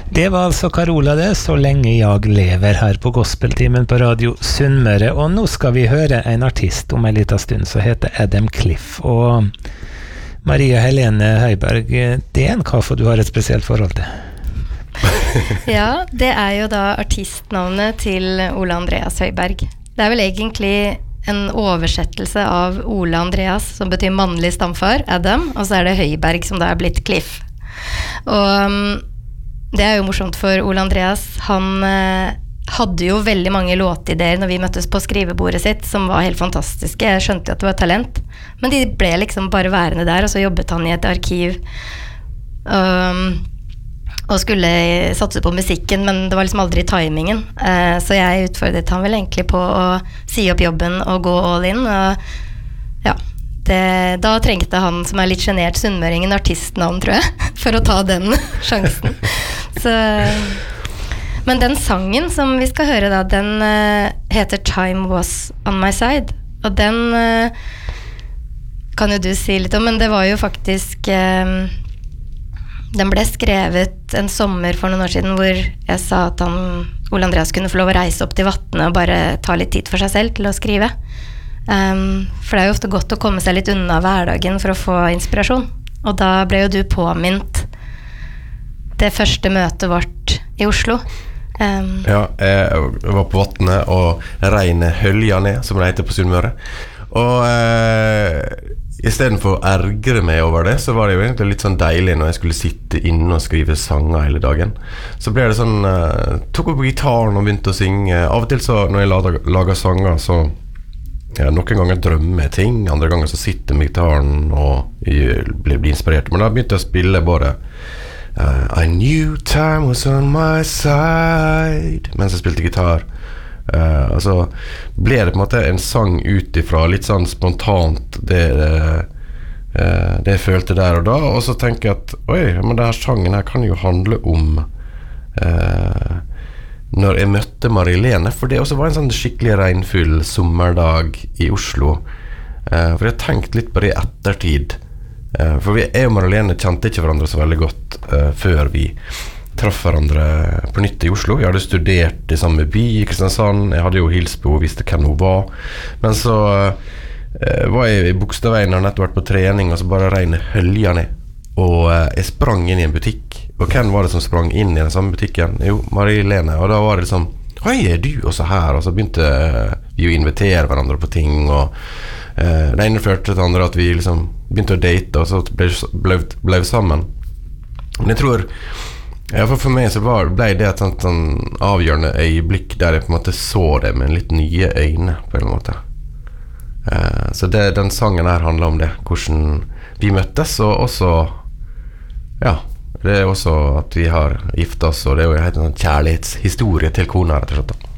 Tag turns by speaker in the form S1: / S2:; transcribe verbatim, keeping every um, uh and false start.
S1: Det var altså Carola det, så lenge jeg lever her på Gospeltimen på Radio Sunnmøre, og nå skal vi høre en artist om en liten stund som heter Adam Cliff, og Maria Helene Høiberg, det er en kaffe du har et spesielt forhold til.
S2: Ja, det er jo da artistnavnet til Ole Andreas Høiberg. Det er vel egentlig en oversettelse av Ole Andreas, som betyr mannlig stamfar, Adam, og så er det Høiberg som da er blitt Cliff. Og det er jo morsomt for Ole Andreas. Han eh, hadde jo veldig mange låtideer når vi møttes på skrivebordet sitt, som var helt fantastiske. Jeg skjønte at det var talent. Men de ble liksom bare værende der, og så jobbet han i et arkiv um, og skulle satse på musikken, men det var liksom aldri timingen. Eh, så jeg utfordret han vel egentlig på å si opp jobben og gå all in. Og ja, det, da trengte han, som er litt genert sunnmøring, en artistnavn, tror jeg, for å ta den sjansen. Så, men den sangen som vi skal høre da, den uh, heter Time Was On My Side, og den uh, kan jo du si litt om, men det var jo faktisk uh, den ble skrevet en sommer for noen år siden hvor jeg sa at han, Ole Andreas kunne få lov å reise opp til Vatne og bare ta litt tid for seg selv til å skrive, um, for det er jo ofte godt å komme seg litt unna hverdagen for å få inspirasjon, og da ble jo du påmint det første møtet vårt i Oslo. Um,
S3: ja, jeg var på Vatne og regnet hølja ned, som det heter på Sunnmøre. Og eh, i stedet for å ergre meg over det, så var det jo egentlig litt sånn deilig når jeg skulle sitte inne og skrive sanger hele dagen. Så ble det sånn, eh, tok opp gitaren og begynte å synge. Av og til så, når jeg lager, lager sanger, så ja, noen ganger drømmer jeg ting, andre ganger så sitter jeg med gitaren og blir, blir inspirert. Men da begynte jeg å spille bare Uh, I knew time was on my side mens jeg spilte gitar, uh, og så ble det på en måte en sang ut ifra litt sånn spontant det, det, uh, det jeg følte der og da, og så tenker jeg at oi, men denne sangen her kan jo handle om uh, når jeg møtte Marie-Lene, for det også var en sånn skikkelig regnfull sommerdag i Oslo, uh, for jeg tenkte litt på det i ettertid. Uh, for vi, jeg og Marie-Lene kjente ikke hverandre så veldig godt uh, før vi traff hverandre på nytt i Oslo. Jeg hadde studert i samme by i Kristiansand, jeg hadde jo hilst på og visste hvem hun var, men så uh, var jeg i Bogstadveien og nettopp vært på trening, og så bare regnet hølja ned, og uh, jeg sprang inn i en butikk, og hvem var det som sprang inn i den samme butikken? Jo, Marie-Lene, og da var det liksom oi, er du også her? Og så begynte uh, vi å invitere hverandre på ting, og uh, det ene førte til det andre at vi liksom begynte å date, og så ble, ble, ble vi sammen. Men jeg tror, ja, for, for meg så var, ble det et sånt, sånn avgjørende øyeblikk der jeg på en måte så det med litt nye øyne, på en måte. Uh, så det, den sangen her handler om det, hvordan vi møttes, og også, ja, det er også at vi har giftet oss, og det er jo en kjærlighetshistorie til kona, rett og slett.